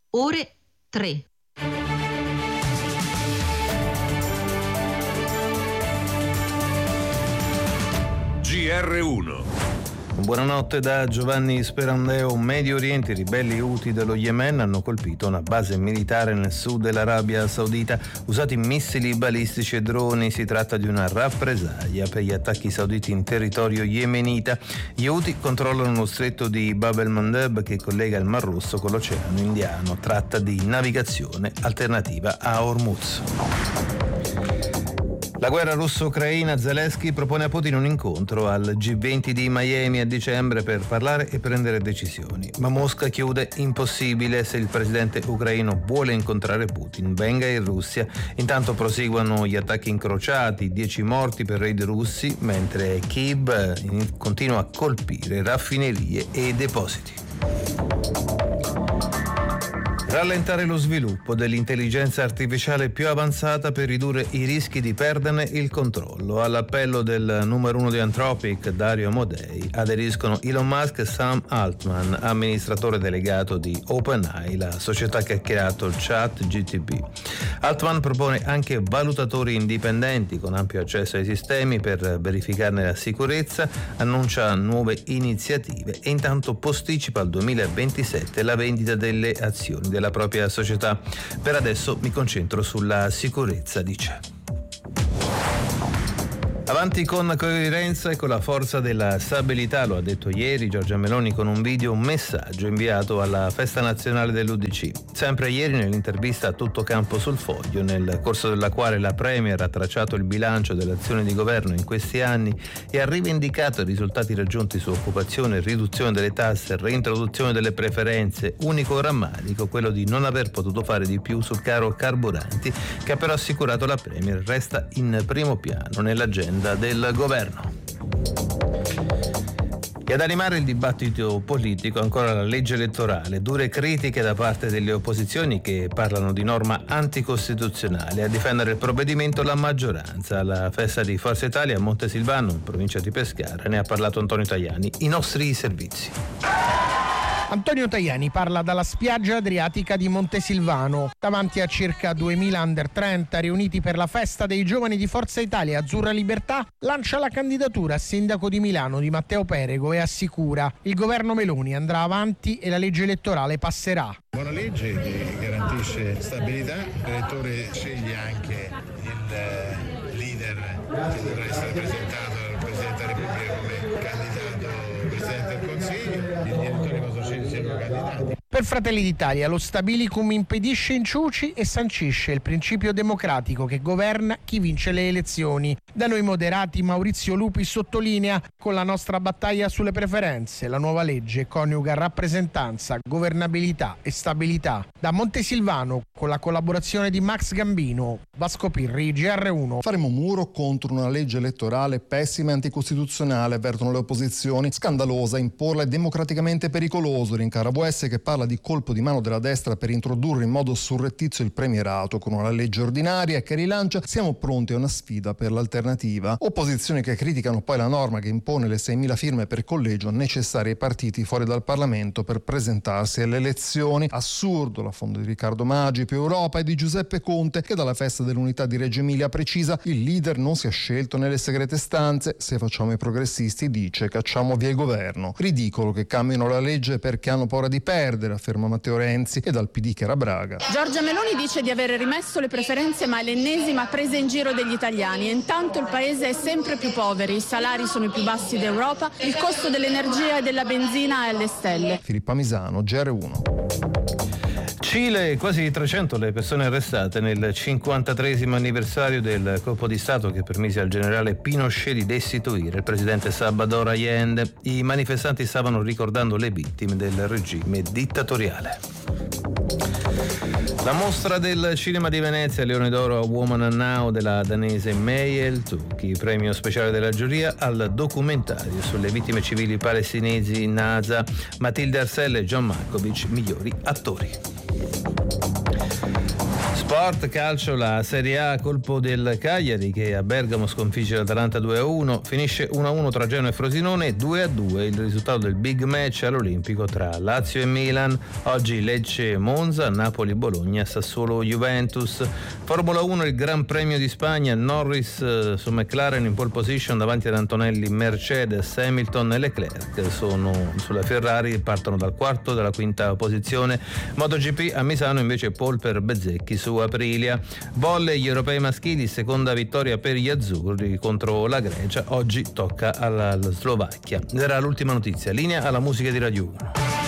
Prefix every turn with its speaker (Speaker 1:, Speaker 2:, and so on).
Speaker 1: ore 3.
Speaker 2: GR1.
Speaker 3: Buonanotte da Giovanni Sperandeo. Medio Oriente, i ribelli Houthi dello Yemen hanno colpito una base militare nel sud dell'Arabia Saudita, usati missili balistici e droni. Si tratta di una rappresaglia per gli attacchi sauditi in territorio yemenita. Gli Houthi controllano lo stretto di Bab el-Mandeb che collega il Mar Rosso con l'Oceano Indiano. Tratta di navigazione alternativa a Hormuz. La guerra russo-ucraina, Zelensky propone a Putin un incontro al G20 di Miami a dicembre per parlare e prendere decisioni. Ma Mosca chiude: impossibile, se il presidente ucraino vuole incontrare Putin, venga in Russia. Intanto proseguono gli attacchi incrociati, 10 morti per raid russi, mentre Kyiv continua a colpire raffinerie e depositi. Rallentare lo sviluppo dell'intelligenza artificiale più avanzata per ridurre i rischi di perderne il controllo. All'appello del numero 1 di Anthropic, Dario Amodei, aderiscono Elon Musk e Sam Altman, amministratore delegato di OpenAI, la società che ha creato il ChatGPT. Altman propone anche valutatori indipendenti con ampio accesso ai sistemi per verificarne la sicurezza, annuncia nuove iniziative e intanto posticipa al 2027 la vendita delle azioni della propria società. Per adesso mi concentro sulla sicurezza, dice. Avanti con coerenza e con la forza della stabilità, lo ha detto ieri Giorgia Meloni con un video, un messaggio inviato alla festa nazionale dell'UDC. Sempre ieri nell'intervista a Tutto Campo sul Foglio, nel corso della quale la Premier ha tracciato il bilancio dell'azione di governo in questi anni e ha rivendicato i risultati raggiunti su occupazione, riduzione delle tasse, reintroduzione delle preferenze, unico rammarico quello di non aver potuto fare di più sul caro carburanti, che ha però assicurato la Premier resta in primo piano nell'agenda del governo. E ad animare il dibattito politico ancora la legge elettorale, dure critiche da parte delle opposizioni che parlano di norma anticostituzionale. A difendere il provvedimento la maggioranza. Alla festa di Forza Italia a Montesilvano, in provincia di Pescara, ne ha parlato Antonio Tajani. I nostri servizi.
Speaker 4: Antonio Tajani parla dalla spiaggia adriatica di Montesilvano, davanti a circa 2000 under 30 riuniti per la festa dei giovani di Forza Italia. Azzurra Libertà lancia la candidatura a sindaco di Milano di Matteo Perego e assicura: il governo Meloni andrà avanti e la legge elettorale passerà.
Speaker 5: Buona legge che garantisce stabilità, l'elettore sceglie anche il leader che dovrà essere presentato dal Presidente della Repubblica come candidato Presidente del Consiglio, gli elettori possono scegliere i loro candidati.
Speaker 4: Per Fratelli d'Italia lo stabilicum impedisce inciuci e sancisce il principio democratico che governa chi vince le elezioni. Da noi moderati Maurizio Lupi sottolinea: con la nostra battaglia sulle preferenze la nuova legge coniuga rappresentanza, governabilità e stabilità. Da Montesilvano, con la collaborazione di Max Gambino, Vasco Pirri, GR1.
Speaker 6: Faremo muro contro una legge elettorale pessima e anticostituzionale, avvertono le opposizioni. Scandalosa, imporla è democraticamente pericoloso, rincara VS, che parla di colpo di mano della destra per introdurre in modo surrettizio il premierato con una legge ordinaria che rilancia "siamo pronti a una sfida per l'alternativa". Opposizioni che criticano poi la norma che impone le 6.000 firme per collegio necessarie ai partiti fuori dal Parlamento per presentarsi alle elezioni. Assurdo l'affondo di Riccardo Maggi, più Europa, e di Giuseppe Conte, che dalla festa dell'unità di Reggio Emilia precisa: il leader non si è scelto nelle segrete stanze, se facciamo i progressisti, dice, cacciamo via il governo. Ridicolo che cambino la legge perché hanno paura di perdere, afferma Matteo Renzi. E dal PD che era Braga.
Speaker 7: Giorgia Meloni dice di aver rimesso le preferenze, ma è l'ennesima presa in giro degli italiani. E intanto il paese è sempre più povero, i salari sono i più bassi d'Europa, il costo dell'energia e della benzina è alle stelle.
Speaker 6: Filippa Misano, GR1.
Speaker 3: Cile, quasi 300 le persone arrestate nel 53esimo anniversario del colpo di Stato che permise al generale Pinochet di destituire il presidente Salvador Allende. I manifestanti stavano ricordando le vittime del regime dittatoriale. La mostra del cinema di Venezia, Leone d'Oro a Woman Now della danese Mayel Tuki, premio speciale della giuria al documentario sulle vittime civili palestinesi Nasa, Matilde Arcelle e John Malkovich, migliori attori. Sport, calcio, la Serie A, colpo del Cagliari che a Bergamo sconfigge l'Atalanta 2-1, finisce 1-1 tra Genoa e Frosinone, 2-2 il risultato del big match all'Olimpico tra Lazio e Milan. Oggi Lecce Monza, Napoli Bologna, Sassuolo Juventus. Formula 1, il Gran Premio di Spagna, Norris su McLaren in pole position davanti ad Antonelli, Mercedes, Hamilton e Leclerc sono sulla Ferrari, partono dal quarto, dalla quinta posizione. MotoGP a Misano invece pole per Bezzecchi su Aprilia. Volley, gli europei maschili, seconda vittoria per gli azzurri contro la Grecia, oggi tocca alla Slovacchia. Era l'ultima notizia, linea alla musica di Radio 1.